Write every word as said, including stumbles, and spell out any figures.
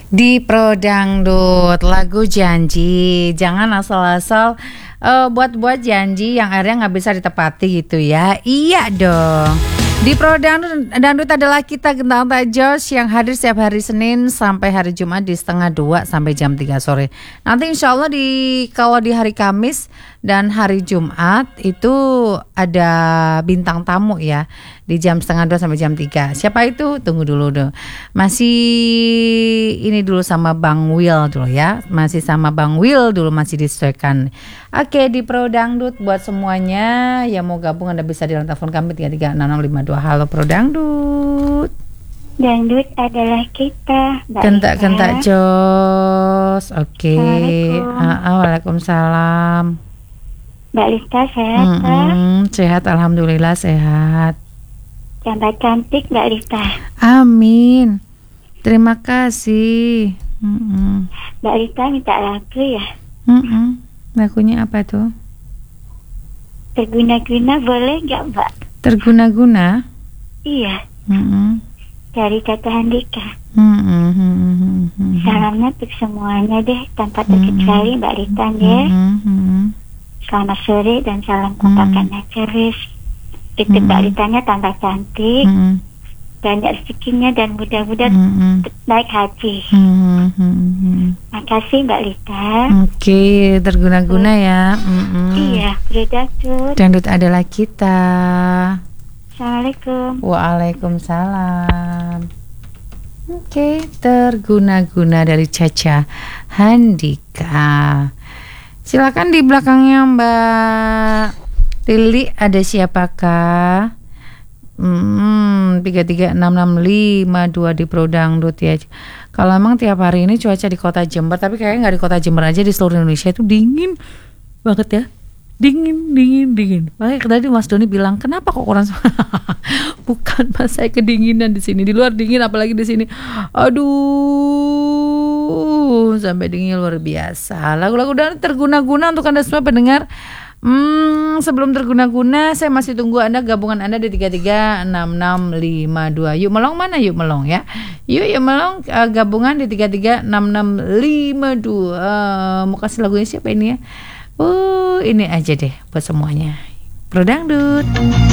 Di Pro Dangdut, lagu Janji. Jangan asal-asal uh, buat-buat janji yang akhirnya nggak bisa ditepati gitu ya. Iya dong. Di Pro Dangdut, Dangdut adalah kita Gentang Tak Jos yang hadir setiap hari Senin sampai hari Jumat di setengah dua sampai jam tiga sore. Nanti insya Allah di kalau di hari Kamis dan hari Jumat itu ada bintang tamu ya di jam setengah dua sampai jam tiga. Siapa itu? Tunggu dulu dong. Masih ini dulu sama Bang Will dulu ya. Masih sama Bang Will dulu masih disesuaikan. Oke, di Pro Dangdut buat semuanya yang mau gabung Anda bisa di telepon kami tiga tiga enam enam lima dua. Halo Pro Dangdut. Dangdut adalah kita. Kentak-kentak Jos. Oke. Ah, waalaikumsalam. Mbak Lista sehat? Mm-mm, sehat, alhamdulillah sehat. Tambah cantik Mbak Lista. Amin. Terima kasih. Mm-mm. Mbak Lista minta lagu ya. Mm-mm. Lagunya apa tuh? Terguna-guna boleh nggak Mbak? Terguna-guna? Iya. Mm-mm. Dari Tata Handika. Mm-mm. Salamnya untuk semuanya deh tanpa terkecuali Mbak Lista ya. Mm-mm. Selamat sore dan salam kompakan service. Itu Mbak Listanya tambah cantik. Mm-mm. Banyak rezekinya dan mudah-mudahan Mm-mm. naik haji. Mm-mm. Makasih Mbak Lista. Oke, terguna-guna ya. Mm-mm. Iya, Dangdut. Dangdut adalah kita. Assalamualaikum. Waalaikumsalam. Oke, terguna-guna dari Caca Handika. Silakan di belakangnya Mbak Lili, ada siapakah? Hmm, tiga tiga enam enam lima dua di Pro Dangdut ya. Kalau emang tiap hari ini cuaca di kota Jember, tapi kayaknya nggak di kota Jember aja, di seluruh Indonesia itu dingin banget ya. Dingin, dingin, dingin. Makanya tadi Mas Doni bilang, kenapa kok kurang? Bukan Mas, saya kedinginan di sini. Di luar dingin, apalagi di sini. Aduh, sampai dingin luar biasa. Lagu-lagu dan terguna-guna untuk Anda semua pendengar. Hmm, sebelum terguna-guna, saya masih tunggu Anda, gabungan Anda di tiga tiga enam enam lima dua. Yuk melong mana? Yuk melong ya. Yuk yuk melong uh, gabungan di tiga tiga enam enam lima dua. Uh, mau kasih lagunya siapa ini ya? Oh, ini aja deh buat semuanya. Pro Dangdut.